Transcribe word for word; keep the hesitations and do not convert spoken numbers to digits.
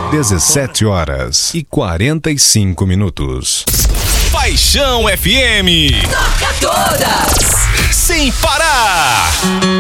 dezessete horas e quarenta e cinco minutos. Paixão F M. Toca todos.